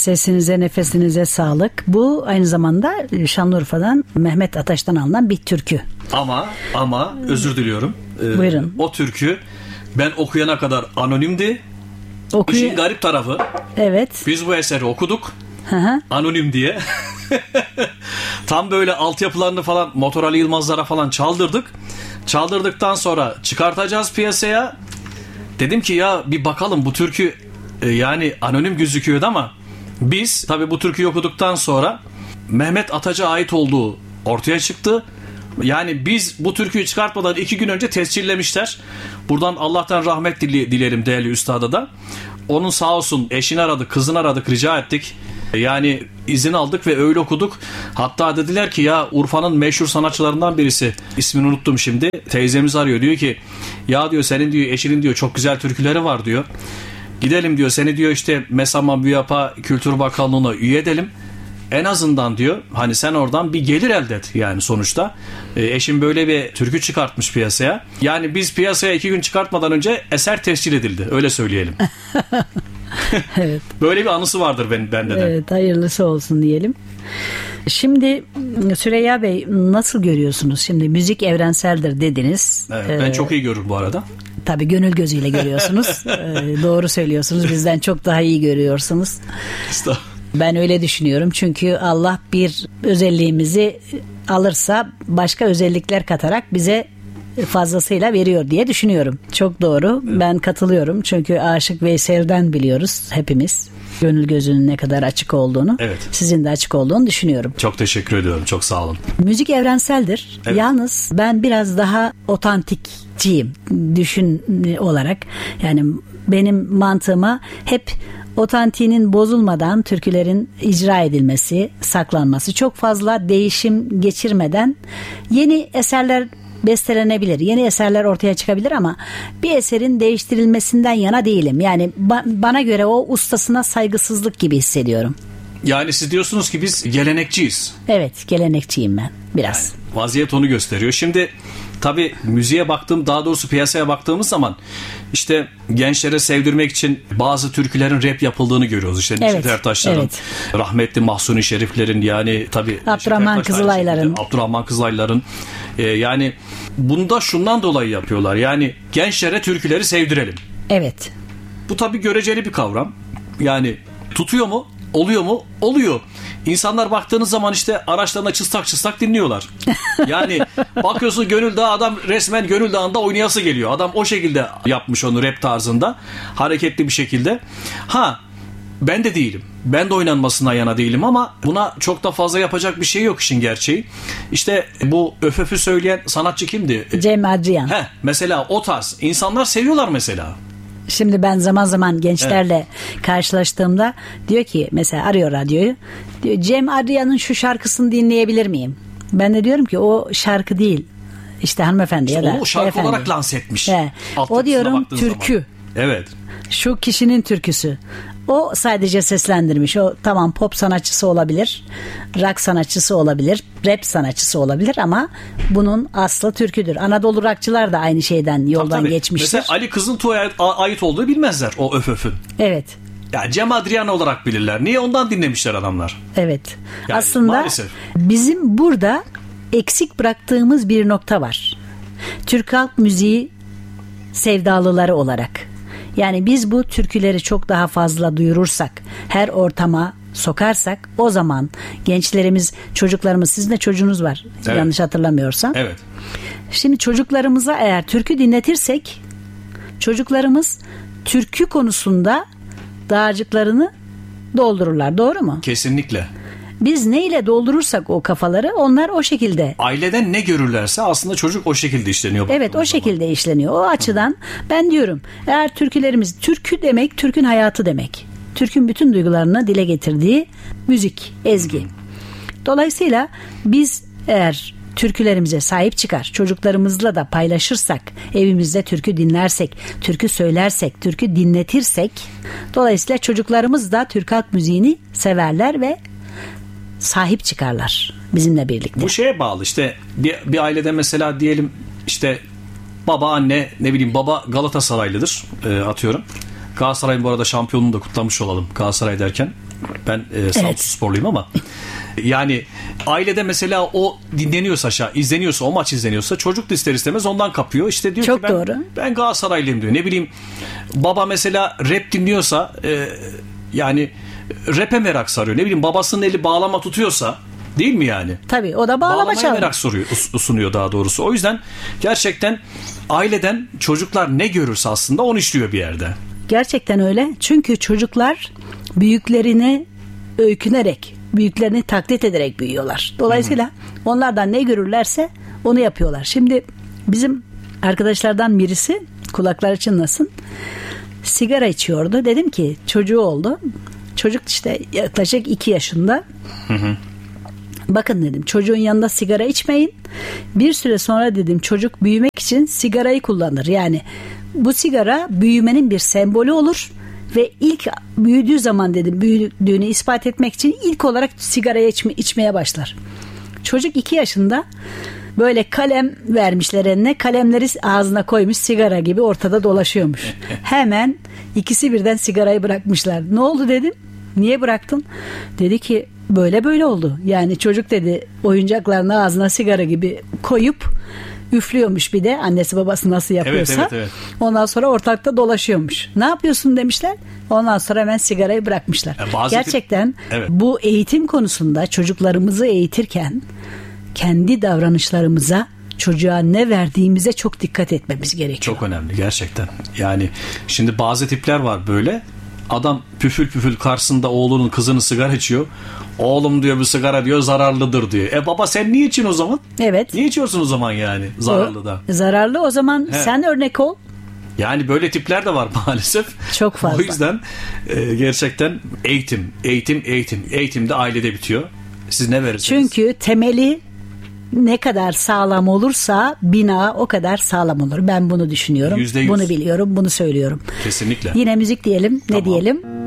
Sesinize, nefesinize sağlık. Bu aynı zamanda Şanlıurfa'dan Mehmet Ataş'tan alınan bir türkü. Ama özür diliyorum. Buyurun. O türkü ben okuyana kadar anonimdi. İşin garip tarafı. Evet. Biz bu eseri okuduk. Hı. Anonim diye. Tam böyle altyapılarını falan Motor Ali Yılmazlara falan çaldırdık. Çaldırdıktan sonra çıkartacağız piyasaya. Dedim ki ya bir bakalım bu türkü yani anonim gözüküyordu ama biz tabii bu türküyü okuduktan sonra Mehmet Ataç'a ait olduğu ortaya çıktı. Yani biz bu türküyü çıkartmadan 2 gün önce tescillemişler. Buradan Allah'tan rahmet dilerim değerli üstada da. Onun sağ olsun eşini aradık, kızını aradık, rica ettik. Yani izin aldık ve öyle okuduk. Hatta dediler ki ya Urfa'nın meşhur sanatçılarından birisi, ismini unuttum şimdi, teyzemiz arıyor. Diyor ki ya diyor senin diyor eşinin diyor çok güzel türküleri var diyor. Gidelim diyor seni diyor işte MESAM'a BÜYAP'a Kültür Bakanlığı'na üye edelim. En azından diyor hani sen oradan bir gelir elde et yani sonuçta. Eşim böyle bir türkü çıkartmış piyasaya. Yani biz piyasaya 2 gün çıkartmadan önce eser tescil edildi. Öyle söyleyelim. Evet. Böyle bir anısı vardır bende de. Evet, hayırlısı olsun diyelim. Şimdi Süreyya Bey nasıl görüyorsunuz? Şimdi müzik evrenseldir dediniz. Evet, ben çok iyi görürüm bu arada. Tabii gönül gözüyle görüyorsunuz. Doğru söylüyorsunuz. Bizden çok daha iyi görüyorsunuz. Ben öyle düşünüyorum. Çünkü Allah bir özelliğimizi alırsa başka özellikler katarak bize fazlasıyla veriyor diye düşünüyorum. Çok doğru. Evet. Ben katılıyorum. Çünkü Aşık Veysel'den biliyoruz hepimiz. Gönül gözünün ne kadar açık olduğunu. Evet. Sizin de açık olduğunu düşünüyorum. Çok teşekkür ediyorum. Çok sağ olun. Müzik evrenseldir. Evet. Yalnız ben biraz daha otantikçiyim düşün olarak. Yani benim mantığıma hep otantiğinin bozulmadan türkülerin icra edilmesi, saklanması, çok fazla değişim geçirmeden yeni eserler bestelenebilir. Yeni eserler ortaya çıkabilir ama bir eserin değiştirilmesinden yana değilim. Yani bana göre o ustasına saygısızlık gibi hissediyorum. Yani siz diyorsunuz ki biz gelenekçiyiz. Evet, gelenekçiyim ben biraz. Yani vaziyet onu gösteriyor. Şimdi tabii müziğe daha doğrusu piyasaya baktığımız zaman işte gençlere sevdirmek için bazı türkülerin rap yapıldığını görüyoruz. İşte Neşet Ertaş'ların, rahmetli Mahsuni Şeriflerin yani tabii Abdurrahman Kızılay'ların yani bunu da şundan dolayı yapıyorlar. Yani gençlere türküleri sevdirelim. Evet. Bu tabii göreceli bir kavram. Yani tutuyor mu? Oluyor mu? Oluyor. İnsanlar baktığınız zaman işte araçlarına çıstak dinliyorlar. Yani bakıyorsun Gönül Dağı, adam resmen Gönül Dağı'nda oynayası geliyor. Adam o şekilde yapmış onu rap tarzında. Hareketli bir şekilde. Ben de değilim. Ben de oynanmasına yana değilim ama buna çok da fazla yapacak bir şey yok işin gerçeği. İşte bu öföfü söyleyen sanatçı kimdi? Cem Adrian. Mesela o tarz. İnsanlar seviyorlar mesela. Şimdi ben zaman zaman gençlerle karşılaştığımda diyor ki mesela arıyor radyoyu. Diyor Cem Adrian'ın şu şarkısını dinleyebilir miyim? Ben de diyorum ki o şarkı değil. İşte hanımefendi ya da onu şarkı olarak lanse etmiş. O diyorum türkü. Zaman. Evet. Şu kişinin türküsü. O sadece seslendirmiş. O tamam pop sanatçısı olabilir, rock sanatçısı olabilir, rap sanatçısı olabilir ama bunun aslı türküdür. Anadolu rockçılar da aynı şeyden yoldan geçmiştir. Mesela Ali Kızıltuğ'a ait olduğu bilmezler o öföfün. Evet. Ya Cem Adrian olarak bilirler. Niye? Ondan dinlemişler adamlar. Evet. Yani aslında maalesef. Bizim burada eksik bıraktığımız bir nokta var. Türk halk müziği sevdalıları olarak. Yani biz bu türküleri çok daha fazla duyurursak, her ortama sokarsak o zaman gençlerimiz, çocuklarımız, sizin de çocuğunuz var yanlış hatırlamıyorsam. Evet. Şimdi çocuklarımıza eğer türkü dinletirsek çocuklarımız türkü konusunda dağarcıklarını doldururlar. Doğru mu? Kesinlikle. Biz neyle doldurursak o kafaları onlar o şekilde. Aileden ne görürlerse aslında çocuk o şekilde işleniyor. Evet o şekilde işleniyor. O açıdan ben diyorum eğer türkülerimiz, türkü demek Türk'ün hayatı demek. Türk'ün bütün duygularını dile getirdiği müzik, ezgi. Dolayısıyla biz eğer türkülerimize sahip çıkar, çocuklarımızla da paylaşırsak, evimizde türkü dinlersek, türkü söylersek, türkü dinletirsek, dolayısıyla çocuklarımız da Türk halk müziğini severler ve sahip çıkarlar bizimle birlikte. Bu şeye bağlı işte bir ailede mesela diyelim işte baba anne baba Galatasaraylıdır atıyorum. Galatasaray'ın bu arada şampiyonluğunu da kutlamış olalım. Galatasaray derken ben Samsunsporluyum ama yani ailede mesela o dinleniyorsa, izleniyorsa, o maç izleniyorsa çocuk da ister istemez ondan kapıyor. İşte diyor çok ki doğru. Ben Galatasaraylıyım diyor. Ne bileyim, baba mesela rap dinliyorsa yani rap'e merak sarıyor. Ne bileyim, babasının eli bağlama tutuyorsa, değil mi yani? Tabii, o da bağlamaya merak sunuyor daha doğrusu. O yüzden gerçekten aileden çocuklar ne görürse aslında onu işliyor bir yerde. Gerçekten öyle. Çünkü çocuklar büyüklerini öykünerek, büyüklerini taklit ederek büyüyorlar. Dolayısıyla onlardan ne görürlerse onu yapıyorlar. Şimdi bizim arkadaşlardan birisi, kulakları çınlasın, sigara içiyordu. Dedim ki çocuğu oldu. Çocuk işte yaklaşık 2 yaşında. Bakın dedim, çocuğun yanında sigara içmeyin. Bir süre sonra dedim çocuk büyümek için sigarayı kullanır. Yani bu sigara büyümenin bir sembolü olur ve ilk büyüdüğü zaman dedim, büyüdüğünü ispat etmek için ilk olarak sigarayı içmeye başlar. Çocuk 2 yaşında, böyle kalem vermişler eline, kalemleri ağzına koymuş, sigara gibi ortada dolaşıyormuş. Hemen ikisi birden sigarayı bırakmışlar. Ne oldu dedim, niye bıraktın? Dedi ki böyle oldu. Yani çocuk dedi oyuncaklarını ağzına sigara gibi koyup üflüyormuş, bir de annesi babası nasıl yapıyorsa. Evet. Ondan sonra ortalıkta dolaşıyormuş. Ne yapıyorsun demişler. Ondan sonra hemen sigarayı bırakmışlar. Gerçekten bu eğitim konusunda çocuklarımızı eğitirken kendi davranışlarımıza, çocuğa ne verdiğimize çok dikkat etmemiz gerekiyor. Çok önemli gerçekten. Yani şimdi bazı tipler var böyle. Adam püfül karşısında oğlunun, kızının sigara içiyor. Oğlum diyor, bu sigara diyor zararlıdır diyor. Baba sen niye içiyorsun o zaman? Evet. Niye içiyorsun o zaman yani? Zararlı da. Zararlı o zaman sen örnek ol. Yani böyle tipler de var maalesef. Çok fazla. O yüzden gerçekten eğitim de ailede bitiyor. Siz ne verirsiniz? Çünkü temeli ne kadar sağlam olursa bina o kadar sağlam olur. Ben bunu düşünüyorum. %100. Bunu biliyorum, bunu söylüyorum. Kesinlikle. Yine müzik diyelim. Tamam. Ne diyelim?